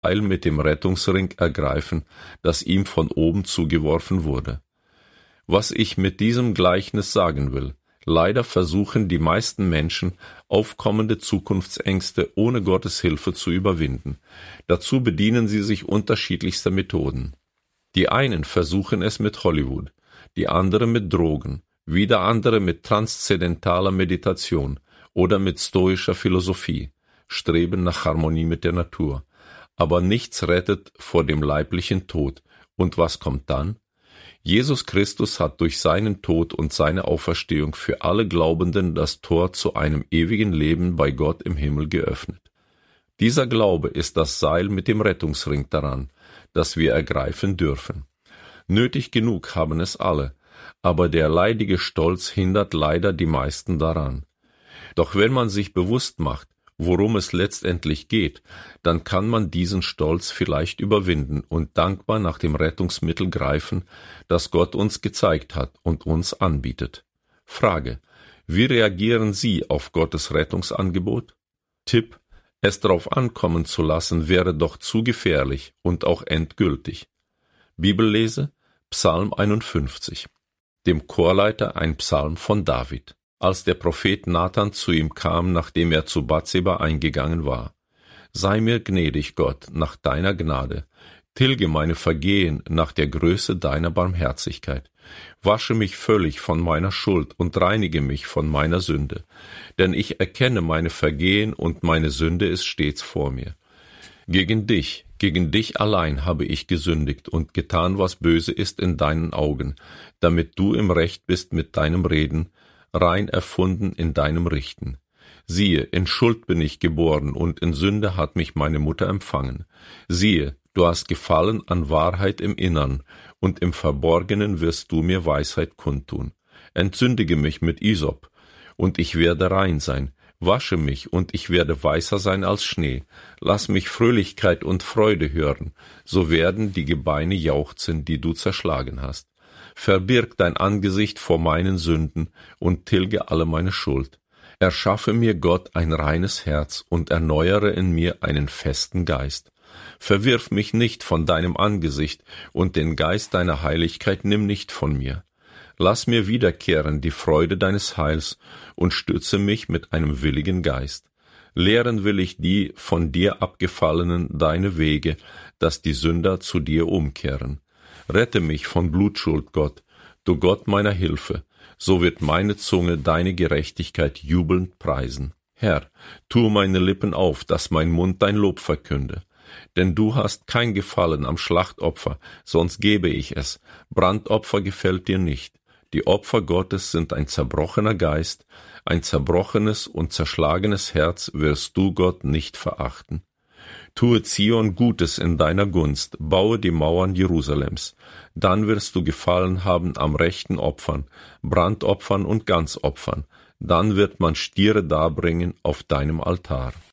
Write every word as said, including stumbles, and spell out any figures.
Seil mit dem Rettungsring ergreifen, das ihm von oben zugeworfen wurde. Was ich mit diesem Gleichnis sagen will: Leider versuchen die meisten Menschen, aufkommende Zukunftsängste ohne Gottes Hilfe zu überwinden. Dazu bedienen sie sich unterschiedlichster Methoden. Die einen versuchen es mit Hollywood, die anderen mit Drogen, wieder andere mit transzendentaler Meditation oder mit stoischer Philosophie, streben nach Harmonie mit der Natur. Aber nichts rettet vor dem leiblichen Tod. Und was kommt dann? Jesus Christus hat durch seinen Tod und seine Auferstehung für alle Glaubenden das Tor zu einem ewigen Leben bei Gott im Himmel geöffnet. Dieser Glaube ist das Seil mit dem Rettungsring daran, das wir ergreifen dürfen. Nötig genug haben es alle, aber der leidige Stolz hindert leider die meisten daran. Doch wenn man sich bewusst macht, worum es letztendlich geht, dann kann man diesen Stolz vielleicht überwinden und dankbar nach dem Rettungsmittel greifen, das Gott uns gezeigt hat und uns anbietet. Frage: Wie reagieren Sie auf Gottes Rettungsangebot? Tipp: Es darauf ankommen zu lassen, wäre doch zu gefährlich und auch endgültig. Bibellese: Psalm einundfünfzig. Dem Chorleiter ein Psalm von David. Als der Prophet Nathan zu ihm kam, nachdem er zu Bathseba eingegangen war: Sei mir gnädig, Gott, nach deiner Gnade. Tilge meine Vergehen nach der Größe deiner Barmherzigkeit. Wasche mich völlig von meiner Schuld und reinige mich von meiner Sünde. Denn ich erkenne meine Vergehen und meine Sünde ist stets vor mir. Gegen dich, gegen dich allein habe ich gesündigt und getan, was böse ist in deinen Augen, damit du im Recht bist mit deinem Reden, rein erfunden in deinem Richten. Siehe, in Schuld bin ich geboren, und in Sünde hat mich meine Mutter empfangen. Siehe, du hast Gefallen an Wahrheit im Innern, und im Verborgenen wirst du mir Weisheit kundtun. Entsündige mich mit Isop, und ich werde rein sein. Wasche mich, und ich werde weißer sein als Schnee. Lass mich Fröhlichkeit und Freude hören, so werden die Gebeine jauchzen, die du zerschlagen hast. Verbirg dein Angesicht vor meinen Sünden und tilge alle meine Schuld. Erschaffe mir, Gott, ein reines Herz und erneuere in mir einen festen Geist. Verwirf mich nicht von deinem Angesicht und den Geist deiner Heiligkeit nimm nicht von mir. Lass mir wiederkehren die Freude deines Heils und stütze mich mit einem willigen Geist. Lehren will ich die von dir abgefallenen deine Wege, dass die Sünder zu dir umkehren. Rette mich von Blutschuld, Gott, du Gott meiner Hilfe, so wird meine Zunge deine Gerechtigkeit jubelnd preisen. Herr, tu meine Lippen auf, dass mein Mund dein Lob verkünde. Denn du hast kein Gefallen am Schlachtopfer, sonst gebe ich es. Brandopfer gefällt dir nicht. Die Opfer Gottes sind ein zerbrochener Geist, ein zerbrochenes und zerschlagenes Herz wirst du, Gott, nicht verachten. Tue Zion Gutes in deiner Gunst, baue die Mauern Jerusalems. Dann wirst du Gefallen haben am rechten Opfern, Brandopfern und Ganzopfern. Dann wird man Stiere darbringen auf deinem Altar.